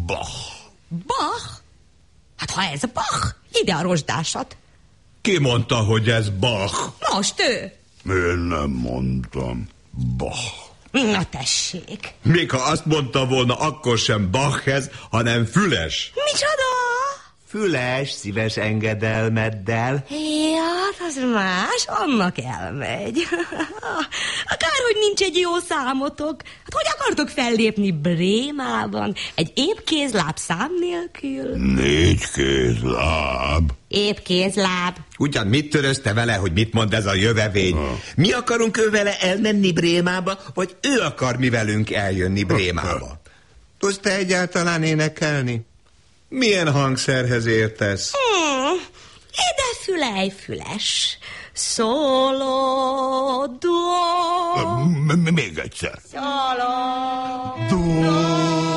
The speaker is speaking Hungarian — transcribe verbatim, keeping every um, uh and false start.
Bach. Bach? Hát ha ez Bach, ide a rozsdásat. Ki mondta, hogy ez Bach? Most ő. Én nem mondtam. Bach. Na tessék. Még ha azt mondta volna, akkor sem Bach ez, hanem Füles. Micsoda? Füles, szíves engedelmeddel. Ja, hát az más, annak elmegy. Akárhogy nincs egy jó számotok. Hát hogy akartok fellépni Brémában? Egy épp kézláb szám nélkül? Négy kézláb. Épp kézláb. Ugyan mit törözte vele, hogy mit mond ez a jövevény? Ha. Mi akarunk ő vele elmenni Brémába, vagy ő akar mi velünk eljönni Brémába? Tudsz te egyáltalán énekelni? Milyen hangszerhez értesz? Hmm, ide fülej, füles. Szóló, duó. Még egyszer. Szóló, duó.